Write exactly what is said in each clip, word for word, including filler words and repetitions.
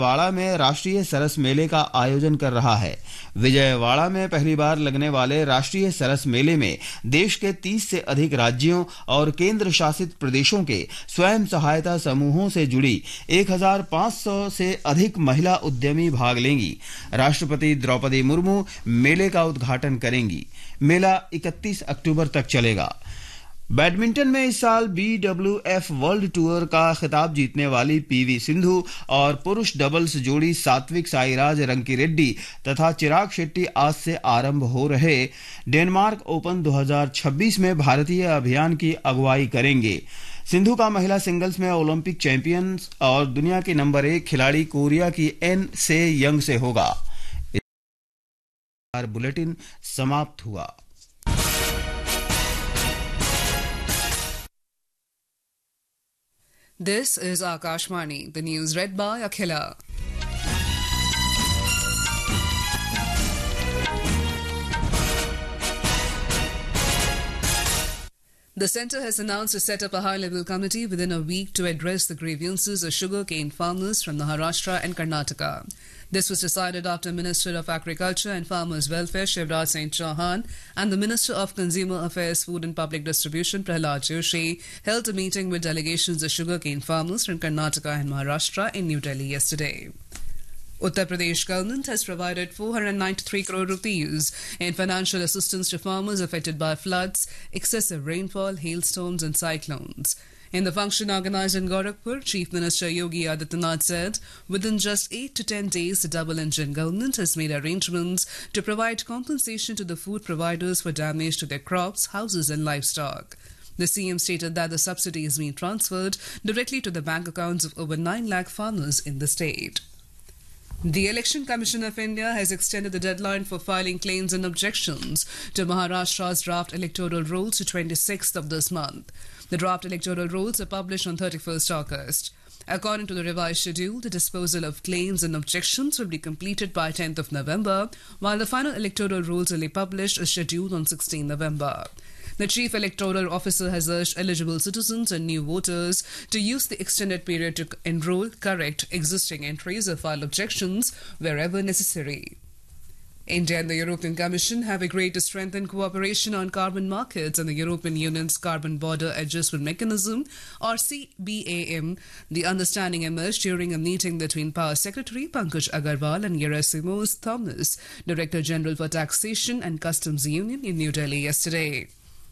विजयवाड़ा में राष्ट्रीय सरस मेले का आयोजन कर रहा है। विजयवाड़ा में पहली बार लगने वाले राष्ट्रीय सरस मेले में देश के तीस से अधिक राज्यों और केंद्र शासित प्रदेशों के स्वयं सहायता समूहों से जुड़ी एक हज़ार पाँच सौ से अधिक महिला उद्यमी भाग लेंगी। राष्ट्रपति द्रौपदी मुर्मू मेले का उद्घाटन करेंगी। मेला इकतीस अक्टूबर तक चलेगा। बैडमिंटन में इस साल B W F world tour का खिताब जीतने वाली पीवी सिंधु और पुरुष डबल्स जोड़ी सात्विक साईराज रंकीरेड्डी तथा चिराग शेट्टी आज से आरंभ हो रहे डेनमार्क ओपन दो हज़ार छब्बीस में भारतीय अभियान की अगुवाई करेंगे। सिंधु का महिला सिंगल्स में ओलंपिक चैंपियन और दुनिया के नंबर एक खिलाड़ी कोरिया की एन से यंग से होगा। बुलेटिन समाप्त हुआ। This is Akashvani, the news read by Akhila. The centre has announced to set up a high-level committee within a week to address the grievances of sugarcane farmers from Maharashtra and Karnataka. This was decided after Minister of Agriculture and Farmers Welfare Shivraj Singh Chauhan and the Minister of Consumer Affairs, Food and Public Distribution Prahlad Joshi held a meeting with delegations of sugarcane farmers from Karnataka and Maharashtra in New Delhi yesterday. Uttar Pradesh government has provided four hundred ninety-three crore rupees in financial assistance to farmers affected by floods, excessive rainfall, hailstorms and cyclones. In the function organised in Gorakhpur, Chief Minister Yogi Adityanath said within just eight to ten days, the double-engine government has made arrangements to provide compensation to the food providers for damage to their crops, houses and livestock. The C M stated that the subsidy is being transferred directly to the bank accounts of over nine lakh farmers in the state. The Election Commission of India has extended the deadline for filing claims and objections to Maharashtra's draft electoral rolls to twenty-sixth of this month. The draft electoral rolls are published on thirty-first August. According to the revised schedule, the disposal of claims and objections will be completed by tenth of November, while the final electoral rolls will be published as scheduled on sixteenth November. The Chief Electoral Officer has urged eligible citizens and new voters to use the extended period to enroll, correct existing entries or file objections wherever necessary. India and the European Commission have agreed to strengthen cooperation on carbon markets and the European Union's Carbon Border Adjustment Mechanism, or C B A M. The understanding emerged during a meeting between Power Secretary Pankaj Agarwal and Gerasimos Thomas, Director General for Taxation and Customs Union in New Delhi yesterday.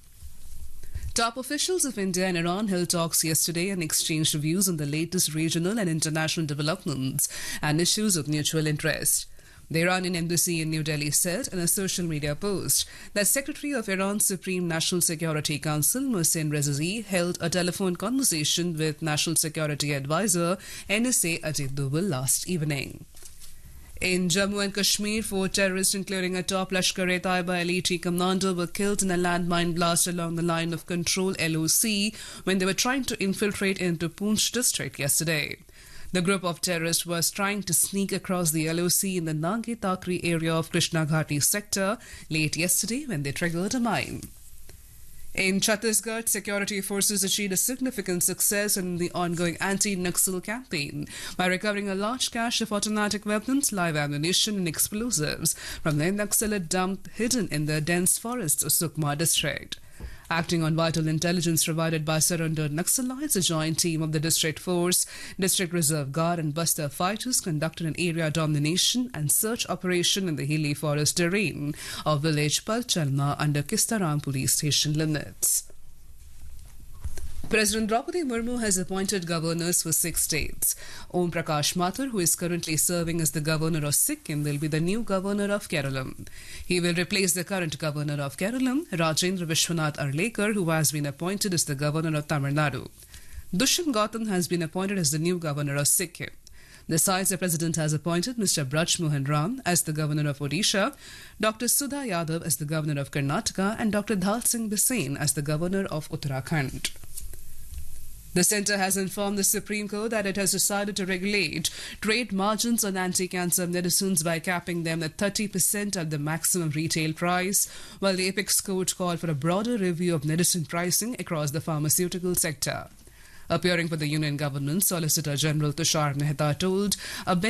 Top officials of India and Iran held talks yesterday and exchanged views on the latest regional and international developments and issues of mutual interest. The Iranian embassy in New Delhi said in a social media post that Secretary of Iran's Supreme National Security Council Mohsen Rezaei held a telephone conversation with National Security Advisor N S A Ajit Doval last evening. In Jammu and Kashmir, four terrorists, including a top Lashkar-e-Taiba elite commander, were killed in a landmine blast along the line of control L O C when they were trying to infiltrate into Poonch district yesterday. The group of terrorists was trying to sneak across the L O C in the Nange Takri area of Krishna Ghati sector late yesterday when they triggered a mine. In Chhattisgarh, security forces achieved a significant success in the ongoing anti-Naxal campaign by recovering a large cache of automatic weapons, live ammunition and explosives from the Naxalite dump hidden in the dense forests of Sukma district. Acting on vital intelligence provided by surrendered Naxalites, a joint team of the district force, district reserve guard and Buster fighters conducted an area domination and search operation in the hilly forest terrain of village Palchalma under Kistaram police station limits. President Draupadi Murmu has appointed governors for six states. Om Prakash Mathur, who is currently serving as the governor of Sikkim, will be the new governor of Kerala. He will replace the current governor of Kerala, Rajendra Vishwanath Arlekar, who has been appointed as the governor of Tamil Nadu. Dushyant Gautam has been appointed as the new governor of Sikkim. Besides, the president has appointed Mister Braj Mohan Ram as the governor of Odisha, Doctor Sudha Yadav as the governor of Karnataka, and Doctor Dhal Singh Biseen as the governor of Uttarakhand. The centre has informed the Supreme Court that it has decided to regulate trade margins on anti-cancer medicines by capping them at thirty percent of the maximum retail price, while the apex court called for a broader review of medicine pricing across the pharmaceutical sector. Appearing for the Union government, Solicitor General Tushar Mehta told a